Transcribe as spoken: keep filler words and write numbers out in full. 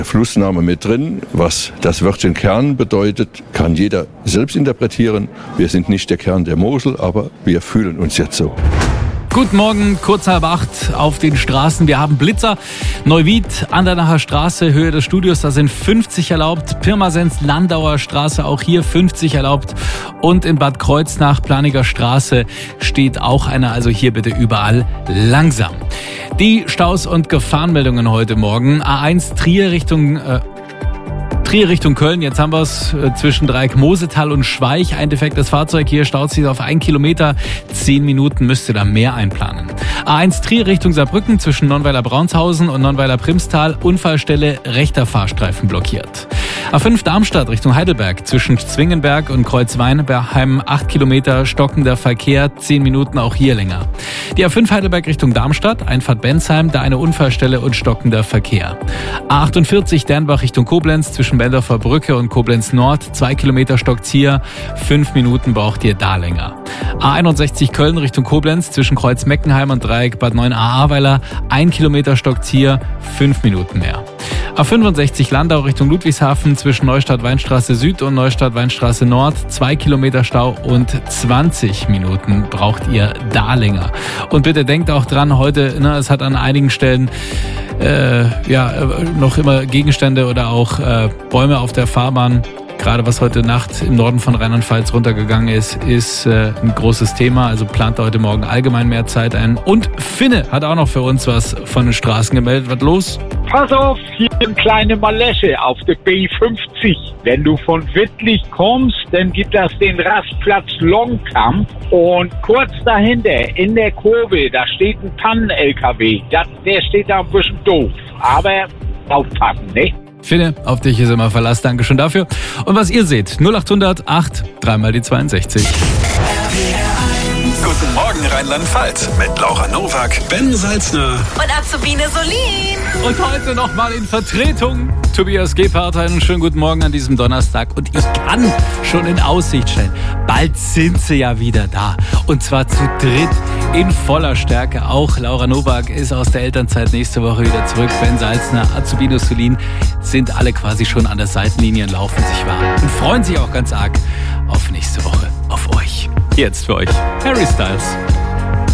Flussname mit drin. Was das Wörtchen Kern bedeutet, kann jeder selbst interpretieren. Wir sind nicht der Kern der Mosel, aber wir fühlen uns jetzt so. Guten Morgen, kurz halb acht auf den Straßen. Wir haben Blitzer. Neuwied, Andernacher Straße, Höhe des Studios, da sind fünfzig erlaubt. Pirmasens, Landauer Straße, auch hier fünfzig erlaubt. Und in Bad Kreuznach, Planiger Straße, steht auch einer. Also hier bitte überall langsam. Die Staus und Gefahrenmeldungen heute Morgen. A eins Trier Richtung... Äh Trier Richtung Köln, jetzt haben wir es äh, zwischen Dreieck Mosetal und Schweich. Ein defektes Fahrzeug, hier staut sich auf ein Kilometer. Zehn Minuten müsst ihr da mehr einplanen. A eins Trier Richtung Saarbrücken zwischen Nonnweiler-Braunshausen und Nonnweiler-Primstal. Unfallstelle, rechter Fahrstreifen blockiert. A fünf Darmstadt Richtung Heidelberg zwischen Zwingenberg und Kreuzweinheim. acht Kilometer stockender Verkehr, zehn Minuten auch hier länger. Die A fünf Heidelberg Richtung Darmstadt, Einfahrt Bensheim, da eine Unfallstelle und stockender Verkehr. A achtundvierzig Dernbach Richtung Koblenz zwischen Bendorfer Brücke und Koblenz Nord, zwei Kilometer stockt's hier, fünf Minuten braucht ihr da länger. A einundsechzig Köln Richtung Koblenz zwischen Kreuz Meckenheim und Dreieck Bad Neuenahr-Ahrweiler, ein Kilometer stockt's hier, fünf Minuten mehr. A fünfundsechzig Landau Richtung Ludwigshafen zwischen Neustadt-Weinstraße Süd und Neustadt-Weinstraße Nord, zwei Kilometer Stau und zwanzig Minuten braucht ihr da länger. Und bitte denkt auch dran, heute, ne, es hat an einigen Stellen äh, ja noch immer Gegenstände oder auch äh, Bäume auf der Fahrbahn. Gerade was heute Nacht im Norden von Rheinland-Pfalz runtergegangen ist, ist äh, ein großes Thema. Also plant heute Morgen allgemein mehr Zeit ein. Und Finne hat auch noch für uns was von den Straßen gemeldet. Was los? Pass auf, hier eine kleine Malesche auf der B fünfzig. Wenn du von Wittlich kommst, dann gibt es den Rastplatz Longkamp. Und kurz dahinter, in der Kurve, da steht ein Tannen-L K W. Das, der steht da ein bisschen doof. Aber aufpassen, ne? Finne, auf dich ist immer Verlass. Danke schon dafür. Und was ihr seht, null achthundert acht, dreimal die zweiundsechzig. Guten Morgen Rheinland-Pfalz mit Laura Nowak, Ben Salzner und Azubine Solin. Und heute nochmal in Vertretung Tobias Gebhardt. Einen schönen guten Morgen an diesem Donnerstag. Und ich kann schon in Aussicht stellen, bald sind sie ja wieder da. Und zwar zu dritt in voller Stärke. Auch Laura Nowak ist aus der Elternzeit nächste Woche wieder zurück. Ben Salzner, Azubine Solin sind alle quasi schon an der Seitenlinie und laufen sich warm. Und freuen sich auch ganz arg auf nächste Woche, auf euch. Jetzt für euch Harry Styles.